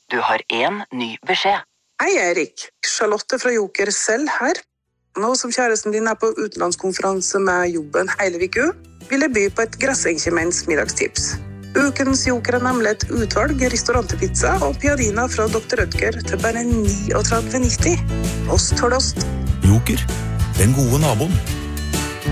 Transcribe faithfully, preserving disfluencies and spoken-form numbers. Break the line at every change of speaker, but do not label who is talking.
Du har en ny beskjed.
Hei, Erik. Charlotte fra Joker selv her. Nå som kjæresten din er på utenlandskonferanse med jobben hele uka, vil jeg by på et Grassenkjemens middagstips. Ukens Joker er nemlig et utvalg restaurantpizza og piadina fra doktor Rødger til bare trettini nitti. Ost for ost.
Joker, den gode naboen.